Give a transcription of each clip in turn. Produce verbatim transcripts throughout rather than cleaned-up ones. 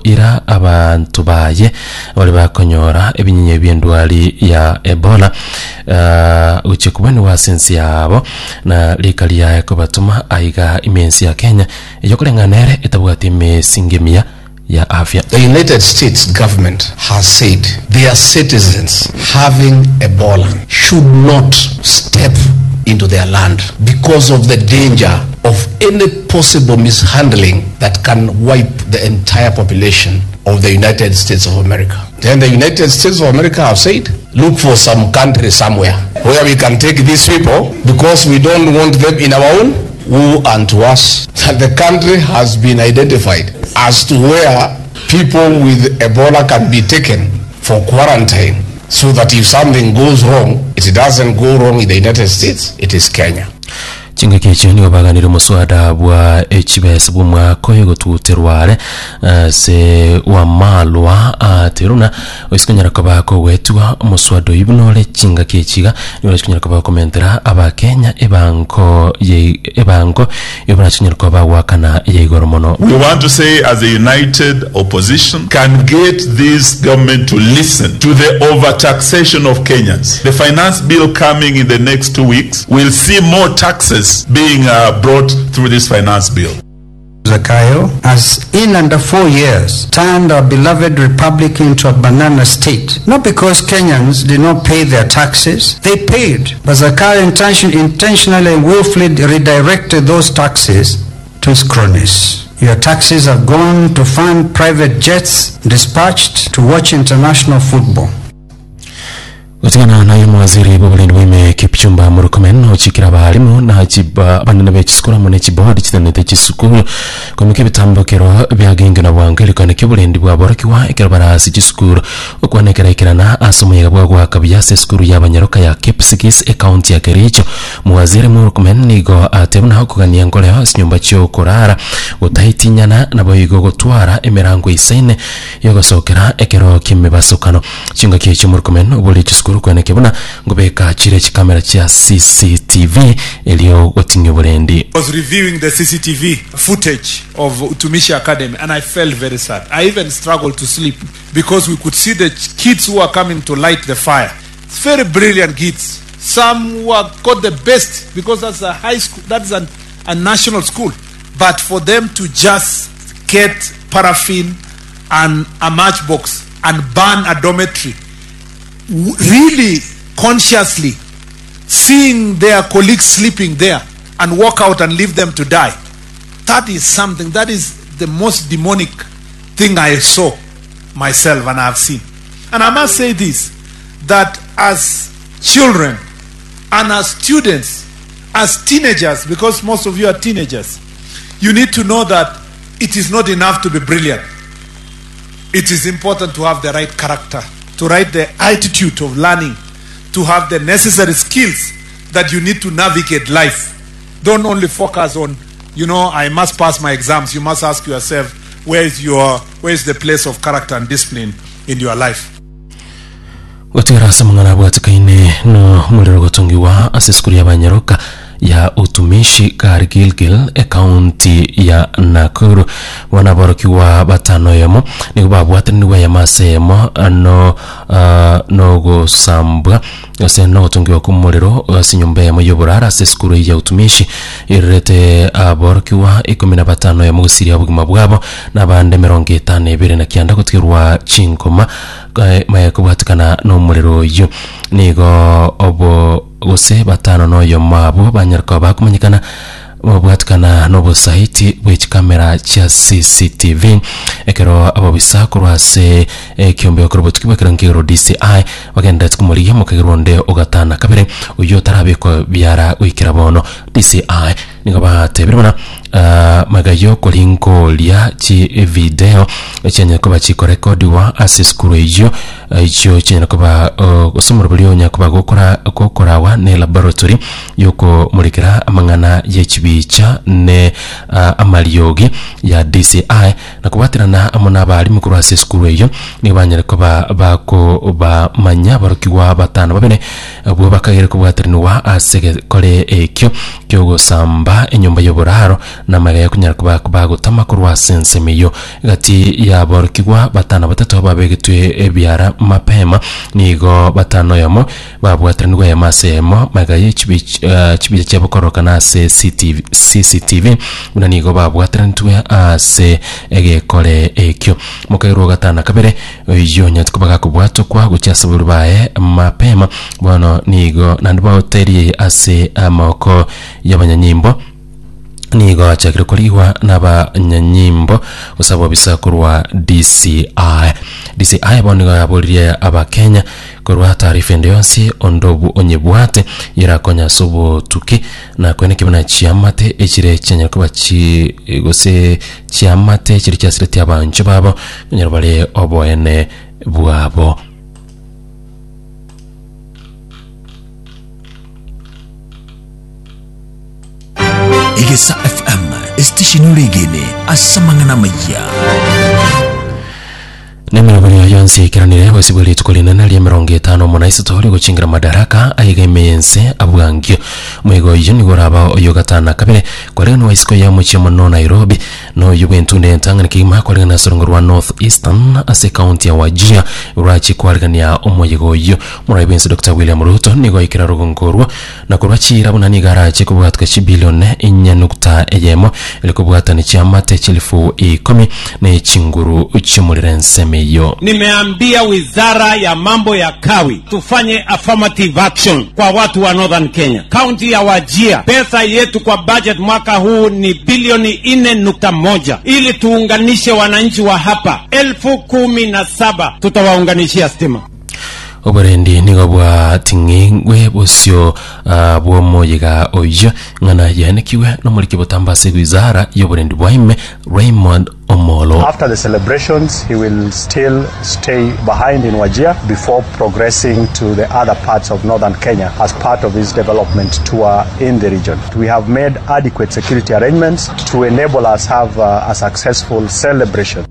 ira abantu baye bali bakonyora ebinyinye by'endwali ya Ebola uh, uche kubani wa sensi yabo na likali ya ko batuma aiga imensi ya Kenya yokulenganere etabwati mesingemia ya afya. The United States government has said their citizens having Ebola should not step into their land because of the danger of any possible mishandling that can wipe the entire population of the United States of America. Then the United States of America have said, look for some country somewhere where we can take these people because we don't want them in our own. Woe unto us that the country has been identified as to where people with Ebola can be taken for quarantine, so that if something goes wrong, it doesn't go wrong in the United States, it is Kenya. Chinga kichi ni wabaganira muswada bwa H B S bumwa koyo gututerware uh, se wa malwa ateruna uh, osikonyara kabako wetwa muswado ibunole chinga kichiga ni osikonyara kabako komentera aba Kenya ebanko ye ebanko yobana chinyara kabako wakana ye igoromono. We want to say as a united opposition can get this government to listen to the overtaxation of Kenyans. The finance bill coming in the next two weeks will see more taxes being uh, brought through this finance bill. Zakayo has in under four years turned our beloved republic into a banana state. Not because Kenyans did not pay their taxes, they paid. But Zakayo intention, intentionally and willfully redirected those taxes to his cronies. Your taxes have gone to fund private jets dispatched to watch international football. Utingana na yumu waziri bobulindi wime Kipchumba Murkomen ochikira balimu na chiba banana bechiskura mune chibodi chitanete chisukuru komike bitambokero byaginga na bwangeli kone kibulindi bwa borokiwa ekero barasi chisukuru okwanekera ikirana asomoye bwa gwa kabyase sukuru y'abanyaroka ya Kipsigis account ya Kericho muwaziri Murkomen nigo atebuna hakugania ngoleo sinyumba cyo korara utahitinyana na boyigo gotwara emirango isaine yogosokera ekero kimebasokano chinga kichi Murkomen ubuli chisukuru kwenye kibuna ngubeka chile chikamera chia C C T V elio gotinyo bulendi. I was reviewing the C C T V footage of Utumishi Academy and I felt very sad. I even struggled to sleep because we could see the kids who are coming to light the fire. It's very brilliant kids. Some who are got the best because that's a high school, that's an, a national school. But for them to just get paraffin and a matchbox and burn a dormitory, really consciously seeing their colleagues sleeping there and walk out and leave them to die, that is something, that is the most demonic thing I saw myself and I have seen. And I must say this, that as children and as students, as teenagers, because most of you are teenagers, you need to know that it is not enough to be brilliant. It is important to have the right character, to write the attitude of learning, to have the necessary skills that you need to navigate life. Don't only focus on, you know, I must pass my exams. You must ask yourself, where is your, where is the place of character and discipline in your life? Watira samangana bwatakaine no muliro gotungiwa aseskuri y'abanyaroka ya Utumishi kari Gilgil ekaunti ya Nakuru wanaborokiwa batano yemo ni babwate niwe yamasemo no uh, no gosambwa ose no tungiwa kumuriro sinyumba ya muyoborara seskuru ya Utumishi irete aborokiwa ikumi na batano ya mugusiri abugima bwabo nabande mirongo itanu ebere na kianda kutirwa chinkoma maye kubwatikana no muriro yo nigo obo gose batano no yo mabo banyarka bakumanyikana mubwatikana no busaiti bw'iki kamera cha C C T V ekero abo bisakurwa se ekyombe okorobotiki bakirangiro D C I bagenda tukumuriye mu kagironde ogatana kabere uyo tarabiko byara wikira bono D C I nigo batebirana uh, magayo kolinko lya chi video ekyanya ko bachiko record wa aseskuru ejo ejo cyanya ko ba osomoro bulyo nya ko bagokora kokora wa ne laboratory yoko mulikira amangana yechibicha ne uh, amaliogi ya D C I na kubatirana amona bali mukuru aseskuru ejo ni banyere ko ba bako ba manya barokiwa batana babene bwo bakagere ko bwatirino wa asege kole ekyo kyo gosamba kuyamba enyumba y'oburaro na magaya kunyara kuba bagutama kurwa sensemiyo gati ya borkigwa batana batatu babegitwe ebyara mapema nigo batano yamo babwatanirwa ya masemo magaye chibiye cyabokoroka na C C T V una nigo babwatanirwa ase egekore ekyo mukayiro gatana kabere yonya tukubaga kubwato kwa gucyasaburu bae mapema bono nigo nandwa hoteli ase amoko y'abanyanyimbo nigo achakire kuriwa n'abanyanyimbo usabo bisakurwa D C I D C I bonigo yaburiye aba Kenya kurwa taarifa ndiyonsi ondobu onyebwate irakonya sobo tuki na kwene kibana chiamate ekire cyanya kuba chi gose chiamate kiri cyasireti abancu babo nyarwale oboene bwabo. Igesa F M station regene asamangana maya Nemero yonsi kiranire wasibuli tukolina na mirongo itano munaisi tori guchingira madaraka ayigemense abwangyo mwego yini goraba oyogatana kabere kwareno waisiko ya muchemo no Nairobi no yubentunde ntangana kima kwarena sorongorwa North Eastern ase county ya Wajir urachi kwargania omoyego yo murabense Doctor William Ruto nigo ikira rugongorwa na kurwachira bunani garache kubwatka chibilione inyanukta eyemo ilikubwatani chiamate chilifu ikumi na chinguru uchumulirense yo. Nimeambia wizara ya mambo ya kawi tufanye affirmative action kwa watu wa Northern Kenya. County ya Wajir, pesa yetu kwa budget mwaka huu ni bilioni ine nukta moja ili tuunganishe wananchi wa hapa elfu kumi na saba tutawaunganishia stima. Oberendi nigo bwa tingingwe bosyo uh, bwo moyiga oyo ngana yanekiwe no muri kibotambase wizara y'oberendi bwaime Raymond Omolo. After the celebrations, he will still stay behind in Wajir before progressing to the other parts of northern Kenya as part of his development tour in the region. We have made adequate security arrangements to enable us have uh, a successful celebration.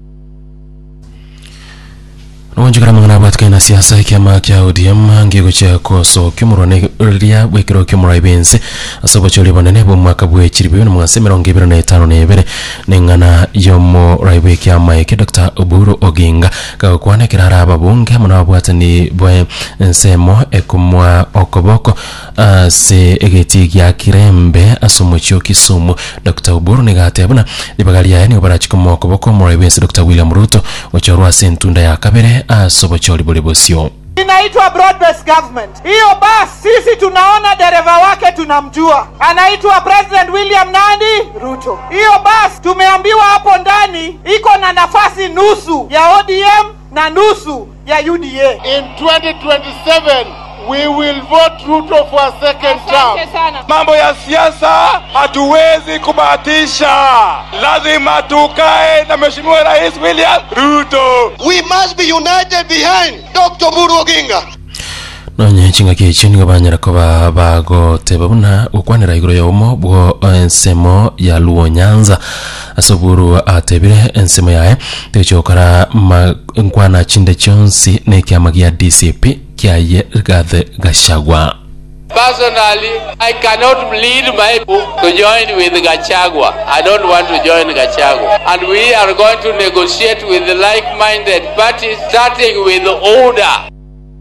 Wanjukara mangana batka ina siasa kiama kia O D M ngego cha koso kimurone ria wekiro kimurai bense asobo choli banene bo mwaka bwe chiribe no mwase mirongo ibiri na itano nebere nengana yomo raibe kiama yake Doctor Oburu Oginga ka kwana kirara ababunge muna bwatani bwe nsemo ekumwa okoboko se egeti ya kirembe asomochio Kisumu. Doctor Oburu negate abuna libagalia yani obarachikomo okoboko murai bense Doctor William Ruto ochorwa sentunda ya kabere asobocholi bolibosio. Inaitwa broad-based government. Hiyo basi sisi tunaona dereva wake tunamjua. Anaitwa President William Nandi Ruto. Hiyo basi tumeambiwa hapo ndani iko na nafasi nusu ya O D M na nusu ya U D A. In twenty twenty-seven we will vote Ruto for a second term. Mambo ya siasa hatuwezi kubahatisha. Lazima tukae na Mheshimiwa Rais William Ruto. We must be united behind Doctor Oburu Oginga. Nonye chinga ke chinga banyara ko ba bago tebabuna ukwanira igoro yomo bwo ensemo ya Luo Nyanza asoburu atebire ensemo yae techokara nkwana chinde chonsi ne kyamagia D C P kyaye Rigathi Gachagua. Personally, I cannot lead my people to join with Gachagua. I don't want to join Gachagua. And we are going to negotiate with the like-minded parties, starting with order.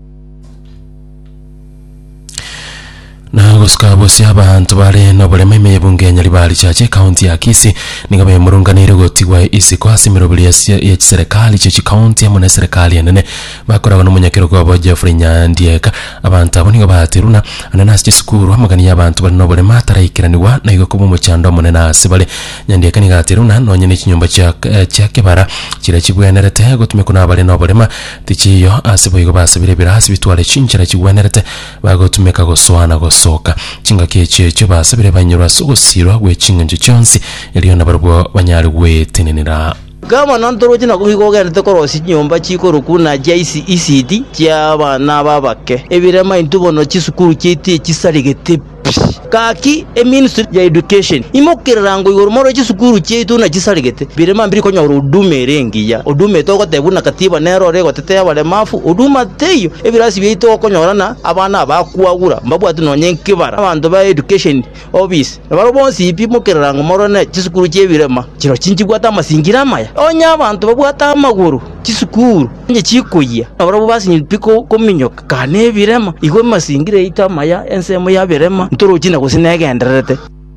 Na guska bosi abantu bale no bole meme bunge nyali bali chache county ya Kisii ningabe murunganire gotigwa isiko asimiro buli ya serikali cyo county ya mune serikali enene bakora no munyakiro kwa bo Jeffrey Nyandieka abantu abo ninga bateruna ananasi cyisukuru hamagani y'abantu bali no bole matara ikiraniwa na igo kubu mucyando mune nasi bale Nyandieka ninga ateruna nonye ne kinyumba cya cya kebara kire kigwenerete gotume kuna bale no bole ma tichiyo asibo igo basabire birasi bitwale cinchira kigwenerete bagotumeka goswana gos soka chinga keche cyo basabire banyura sogosirwa gwe chinga nje cyonsi eliyo nabarwo banyari gwe tenenera kama nantoroje na kuhigogera tekorosi nyomba chikoro kuna J C D cyaba nababake ebirema intubono chisukuru cyiti chisarigete kaki e ministry ya education imokerango igormoro chisukuru chetu na chisaligete birema mbiri konya udume rengiya udume to gotebuna katiba nero rego tetea wale mafu uduma teyo ebirasi byeito konyorana abana bakuagura mbabwatu nonyenkibara abantu ba education office baro bonsi ipimokerango morone chisukuru chebirema chiro chinjibwata masingira maya onya abantu babwata amaguru chisukuru nje chikoya baro basi piko kominyoka kane birema igwe masingira ita maya ensemo ya birema ntoro china kusinegenderete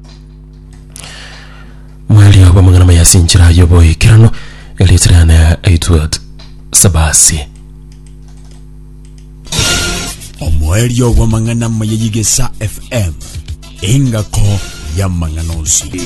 mwali wa mangana mayasinjira yoboy kirano elitrana Edward Sabasi omweli wa mangana mayigesa F M ingako ya manganozi.